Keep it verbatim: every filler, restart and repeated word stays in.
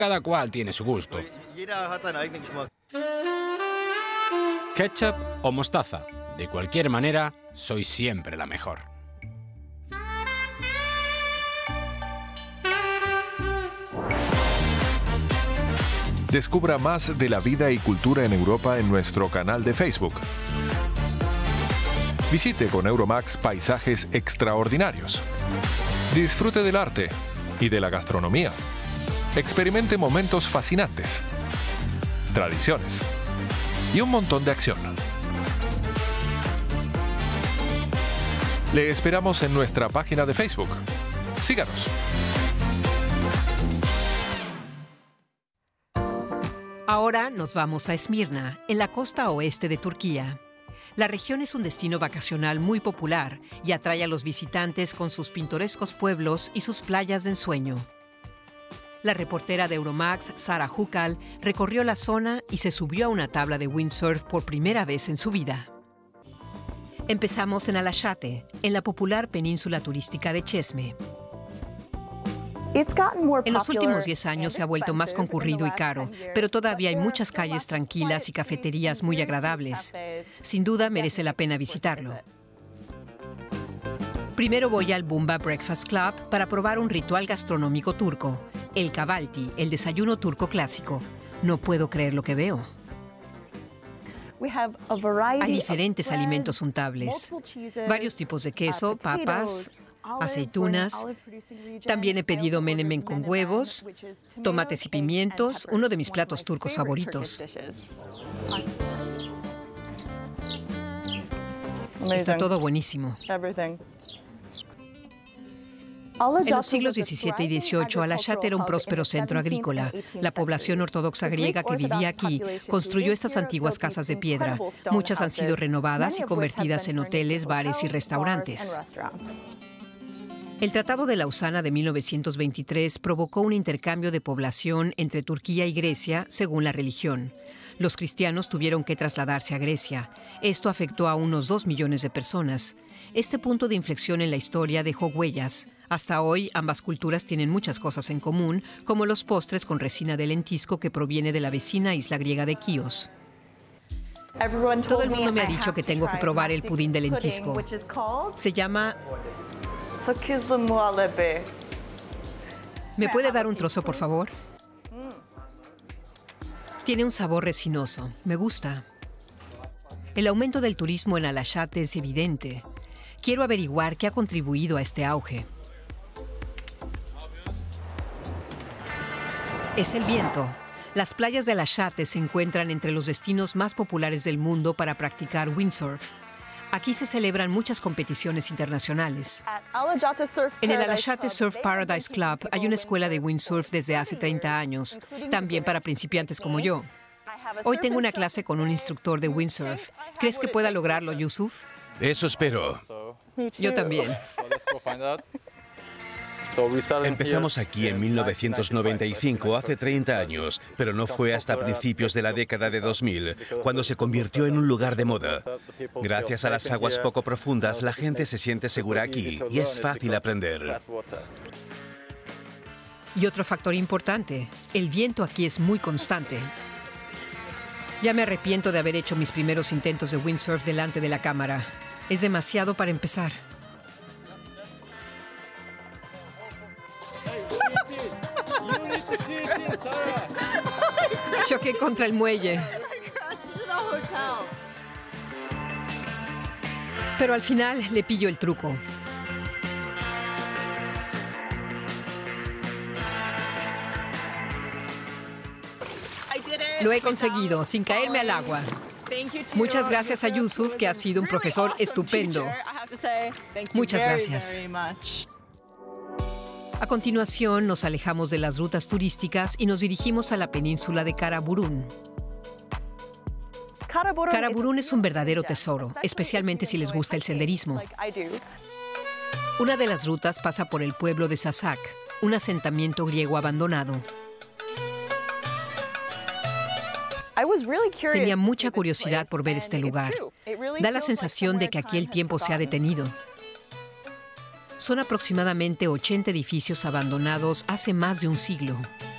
Cada cual tiene su gusto. Ketchup o mostaza. De cualquier manera, soy siempre la mejor. Descubra más de la vida y cultura en Europa en nuestro canal de Facebook. Visite con Euromax paisajes extraordinarios. Disfrute del arte y de la gastronomía. Experimente momentos fascinantes, tradiciones y un montón de acción. Le esperamos en nuestra página de Facebook. Síganos. Ahora nos vamos a Esmirna, en la costa oeste de Turquía. La región es un destino vacacional muy popular y atrae a los visitantes con sus pintorescos pueblos y sus playas de ensueño. La reportera de Euromax, Sara Hukal, recorrió la zona y se subió a una tabla de windsurf por primera vez en su vida. Empezamos en Alaşate, en la popular península turística de Çeşme. En los últimos diez años se ha vuelto más concurrido y caro, pero todavía hay muchas calles tranquilas y cafeterías muy agradables. Sin duda merece la pena visitarlo. Primero voy al Bumba Breakfast Club para probar un ritual gastronómico turco, el kahvaltı, el desayuno turco clásico. No puedo creer lo que veo. Hay diferentes alimentos untables, varios tipos de queso, papas, aceitunas. También he pedido menemen con huevos, tomates y pimientos, uno de mis platos turcos favoritos. Está todo buenísimo. En los siglos diecisiete y dieciocho, Alaşat era un próspero centro agrícola. La población ortodoxa griega que vivía aquí construyó estas antiguas casas de piedra. Muchas han sido renovadas y convertidas en hoteles, bares y restaurantes. El Tratado de Lausana de mil novecientos veintitrés provocó un intercambio de población entre Turquía y Grecia según la religión. Los cristianos tuvieron que trasladarse a Grecia. Esto afectó a unos dos millones de personas. Este punto de inflexión en la historia dejó huellas. Hasta hoy, ambas culturas tienen muchas cosas en común, como los postres con resina de lentisco que proviene de la vecina isla griega de Quíos. Todo el mundo me ha dicho que tengo que probar el pudín de lentisco. Se llama... ¿Me puede dar un trozo, por favor? Tiene un sabor resinoso. Me gusta. El aumento del turismo en Alaşat es evidente. Quiero averiguar qué ha contribuido a este auge. Es el viento. Las playas de Alaşat se encuentran entre los destinos más populares del mundo para practicar windsurf. Aquí se celebran muchas competiciones internacionales. En el Alaşat Surf Paradise Club hay una escuela de windsurf desde hace treinta años, también para principiantes como yo. Hoy tengo una clase con un instructor de windsurf. ¿Crees que pueda lograrlo, Yusuf? Eso espero. Yo también. Empezamos aquí en mil novecientos noventa y cinco, hace treinta años, pero no fue hasta principios de la década de dos mil, cuando se convirtió en un lugar de moda. Gracias a las aguas poco profundas, la gente se siente segura aquí y es fácil aprender. Y otro factor importante, el viento aquí es muy constante. Ya me arrepiento de haber hecho mis primeros intentos de windsurf delante de la cámara. Es demasiado para empezar. Choqué contra el muelle. Pero al final le pillo el truco. Lo he conseguido, sin caerme al agua. Muchas gracias a Yusuf, que ha sido un profesor estupendo. Muchas gracias. A continuación, nos alejamos de las rutas turísticas y nos dirigimos a la península de Karaburun. Karaburun es un verdadero tesoro, especialmente si les gusta el senderismo. Una de las rutas pasa por el pueblo de Sasak, un asentamiento griego abandonado. Tenía mucha curiosidad por ver este lugar. Da la sensación de que aquí el tiempo se ha detenido. Son aproximadamente ochenta edificios abandonados hace más de un siglo.